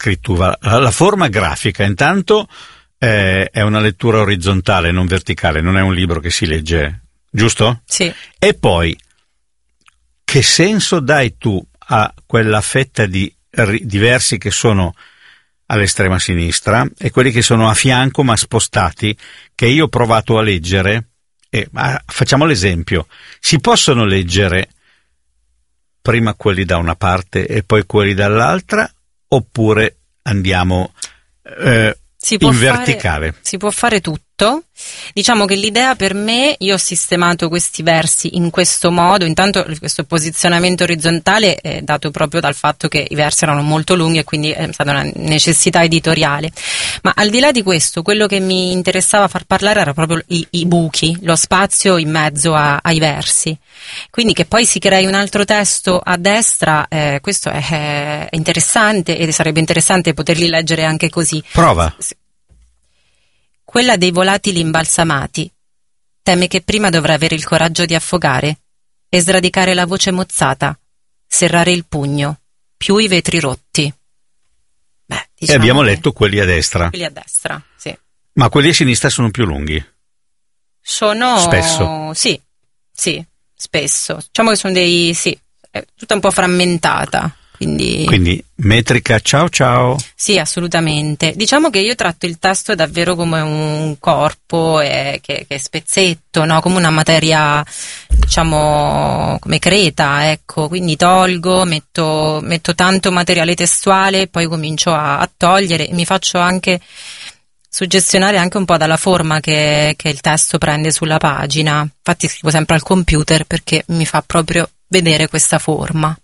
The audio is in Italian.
scrittura. La forma grafica, intanto, è una lettura orizzontale, non verticale, non è un libro che si legge, giusto? Sì. E poi, che senso dai tu a quella fetta di versi che sono all'estrema sinistra e quelli che sono a fianco ma spostati, che io ho provato a leggere? Facciamo l'esempio: si possono leggere prima quelli da una parte e poi quelli dall'altra, oppure andiamo in verticale? Si può fare tutto. Diciamo che l'idea per me, io ho sistemato questi versi in questo modo. Intanto questo posizionamento orizzontale è dato proprio dal fatto che i versi erano molto lunghi e quindi è stata una necessità editoriale. Ma al di là di questo, quello che mi interessava far parlare era proprio i buchi, lo spazio in mezzo ai versi. Quindi che poi si crei un altro testo a destra, questo è interessante, ed sarebbe interessante poterli leggere anche così. Prova. Quella dei volatili imbalsamati teme che prima dovrà avere il coraggio di affogare e sradicare la voce mozzata, serrare il pugno, più i vetri rotti. E abbiamo letto quelli a destra. Quelli a destra, sì. Ma quelli a sinistra sono più lunghi? Sono... Spesso? Sì, spesso. Diciamo che sono è tutta un po' frammentata. Quindi metrica ciao. Sì, assolutamente. Diciamo che io tratto il testo davvero come un corpo che è spezzetto, no? Come una materia, diciamo, come creta, ecco. Quindi tolgo, metto tanto materiale testuale, poi comincio a togliere e mi faccio anche suggestionare anche un po' dalla forma che il testo prende sulla pagina. Infatti scrivo sempre al computer perché mi fa proprio vedere questa forma.